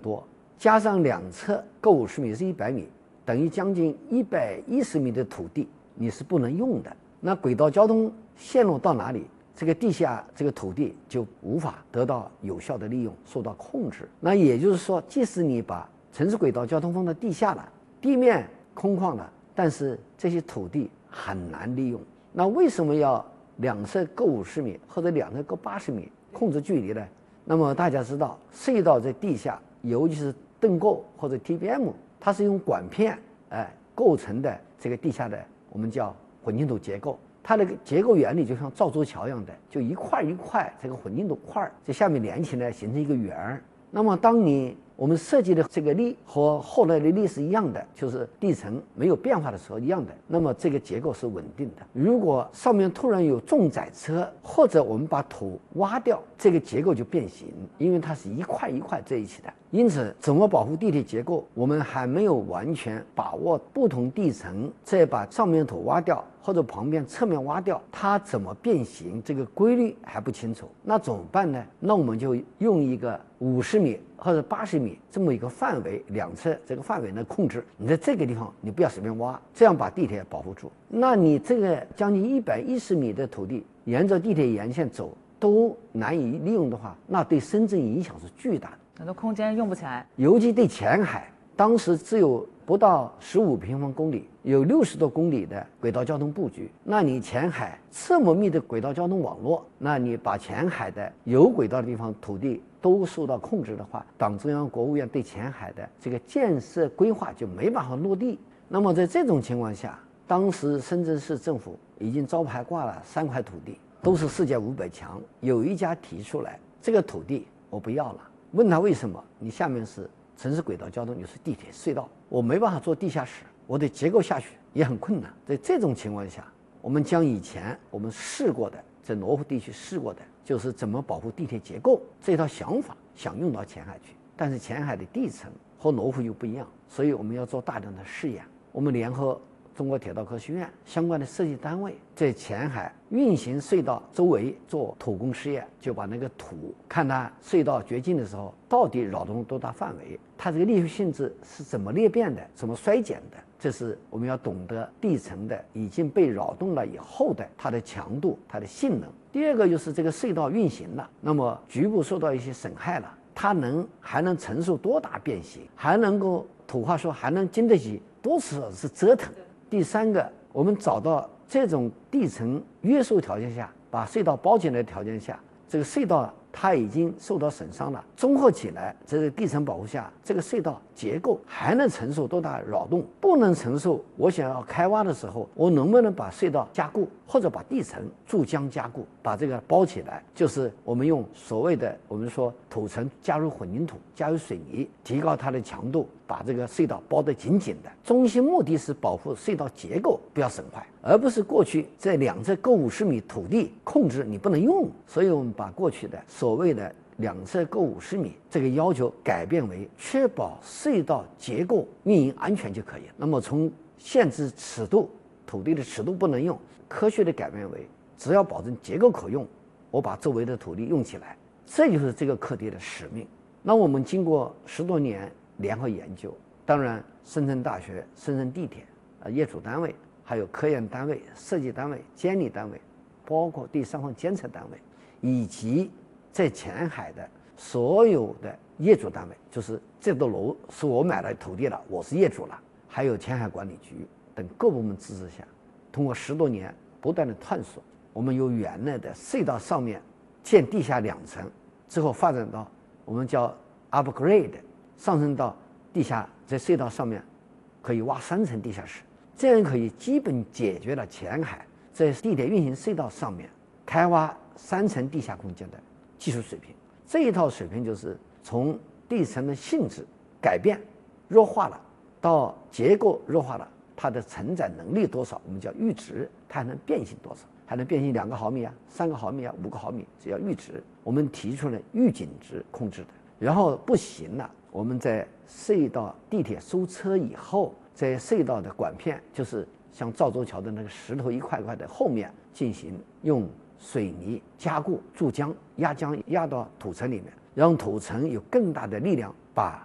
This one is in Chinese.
多，加上两侧各50米是100米，等于将近110米的土地你是不能用的。那轨道交通线路到哪里，这个地下这个土地就无法得到有效的利用，受到控制。那也就是说，即使你把城市轨道交通放到地下了，地面空旷了，但是这些土地很难利用。那为什么要两侧各50米或者两侧各80米控制距离呢？那么大家知道，隧道在地下，尤其是盾构或者 TBM， 它是用管片构成的这个地下的我们叫混凝土结构。它的结构原理就像造舟桥一样的，就一块一块这个混凝土块在下面连起来形成一个圆儿。那么当我们设计的这个力和后来的力是一样的，就是地层没有变化的时候一样的，那么这个结构是稳定的。如果上面突然有重载车，或者我们把土挖掉，这个结构就变形，因为它是一块一块在一起的。因此怎么保护地铁结构，我们还没有完全把握不同地层再把上面土挖掉或者旁边侧面挖掉，它怎么变形，这个规律还不清楚。那怎么办呢？那我们就用一个50米或者80米这么一个范围，两侧这个范围呢控制，你在这个地方你不要随便挖，这样把地铁保护住。那你这个将近110米的土地沿着地铁沿线走都难以利用的话，那对深圳影响是巨大的， 很多空间用不起来。 尤其对前海，当时只有不到15平方公里，有60多公里的轨道交通布局。那你前海这么密的轨道交通网络，那你把前海的有轨道的地方土地都受到控制的话，党中央国务院对前海的这个建设规划就没办法落地。那么在这种情况下，当时深圳市政府已经招牌挂了3块土地，都是世界500强。有一家提出来，这个土地我不要了，问他为什么？你下面是城市轨道交通，你是地铁隧道，我没办法做地下室，我的结构下去也很困难。在这种情况下，我们将以前我们试过的，在罗湖地区试过的，就是怎么保护地铁结构这套想法想用到前海去。但是前海的地层和罗湖又不一样，所以我们要做大量的试验。我们联合中国铁道科学院相关的设计单位，在前海运行隧道周围做土工试验，就把那个土看它隧道掘进的时候到底扰动多大范围，它这个力学性质是怎么裂变的，怎么衰减的，这是我们要懂得地层的已经被扰动了以后的它的强度、它的性能。第二个就是这个隧道运行了，那么局部受到一些损害了，它还能承受多大变形，还能够土话说还能经得起多少次折腾。第三个，我们找到这种地层约束条件下，把隧道包起来的条件下，这个隧道它已经受到损伤了，综合起来，在这个地层保护下，这个隧道结构还能承受多大扰动？不能承受，我想要开挖的时候，我能不能把隧道加固，或者把地层注浆加固，把这个包起来？就是我们用所谓的我们说土层加入混凝土，加入水泥，提高它的强度，把这个隧道包得紧紧的。中心目的是保护隧道结构不要损坏，而不是过去在两侧各50米土地控制你不能用。所以我们把过去的所谓的两侧各50米这个要求改变为确保隧道结构运营安全就可以了。那么从限制尺度，土地的尺度不能用，科学的改变为只要保证结构可用，我把周围的土地用起来，这就是这个课题的使命。那我们经过10多年联合研究，当然深圳大学、深圳地铁业主单位，还有科研单位、设计单位、监理单位，包括第三方监测单位，以及在前海的所有的业主单位，就是这栋楼是我买了土地了，我是业主了，还有前海管理局等各部门支持下，通过10多年不断的探索，我们由原来的隧道上面建地下2层，之后发展到我们叫 upgrade， 上升到地下在隧道上面可以挖3层地下室，这样可以基本解决了前海在地铁运行隧道上面开挖3层地下空间的技术水平。这一套水平就是从地层的性质改变弱化了，到结构弱化了，它的承载能力多少，我们叫阈值，它还能变形多少，还能变形2个毫米啊、3个毫米啊、5个毫米，这叫阈值。我们提出了预警值控制的，然后不行了，我们在隧道地铁收车以后，在隧道的管片，就是像赵州桥的那个石头一块块的后面进行用水泥加固、注浆、压浆压到土层里面，让土层有更大的力量把